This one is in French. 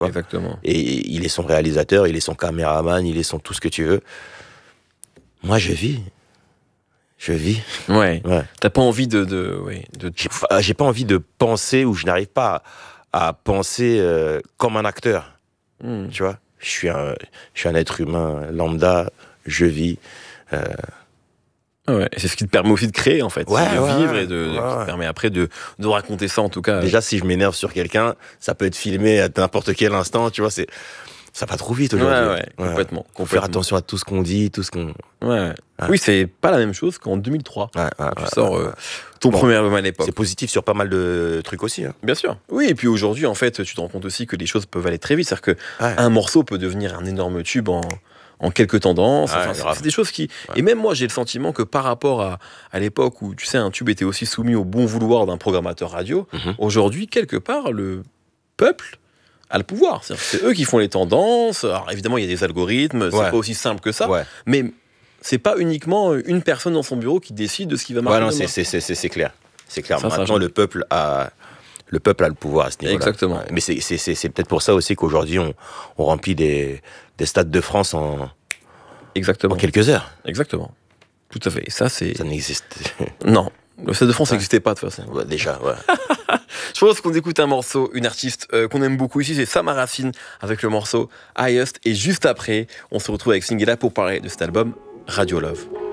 Exactement. Et il est son réalisateur, il est son caméraman, il est son tout ce que tu veux. Moi, je vis. Ouais. Ouais. T'as pas envie de... J'ai pas envie de penser, ou je n'arrive pas à penser comme un acteur. Tu vois, je suis un être humain lambda, je vis. Ouais, et c'est ce qui te permet aussi de créer, en fait. Ouais, de vivre ouais, et qui ouais. te permet après de raconter ça, en tout cas. Déjà, si je m'énerve sur quelqu'un, ça peut être filmé à n'importe quel instant, tu vois, ça va trop vite aujourd'hui. Ouais, complètement. Faut faire attention à tout ce qu'on dit, tout ce qu'on... Ouais. Oui, c'est pas la même chose qu'en 2003. Tu sors ton premier album à l'époque. C'est positif sur pas mal de trucs aussi. Hein. Bien sûr. Oui, et puis aujourd'hui, en fait, tu te rends compte aussi que les choses peuvent aller très vite. C'est-à-dire qu'un morceau peut devenir un énorme tube en quelques tendances. C'est des choses qui... Ouais. Et même moi, j'ai le sentiment que par rapport à l'époque où, tu sais, un tube était aussi soumis au bon vouloir d'un programmateur radio, aujourd'hui, quelque part, le peuple a le pouvoir. C'est eux qui font les tendances. Alors, évidemment, il y a des algorithmes. C'est pas aussi simple que ça. Ouais. Mais c'est pas uniquement une personne dans son bureau qui décide de ce qui va marcher. Ouais, non, c'est clair. C'est clair. Maintenant, le peuple a le pouvoir à ce niveau-là. Exactement. Ouais. Mais c'est peut-être pour ça aussi qu'aujourd'hui, on remplit des stades de France en quelques heures. Exactement. Tout à fait. Et ça n'existe. Non. Le Stade de France n'existait pas de toute façon. Ouais, déjà, ouais. Je pense qu'on écoute un morceau, une artiste qu'on aime beaucoup ici, c'est Sama Racine avec le morceau Highest. Et juste après, on se retrouve avec Singela pour parler de cet album Radio Love.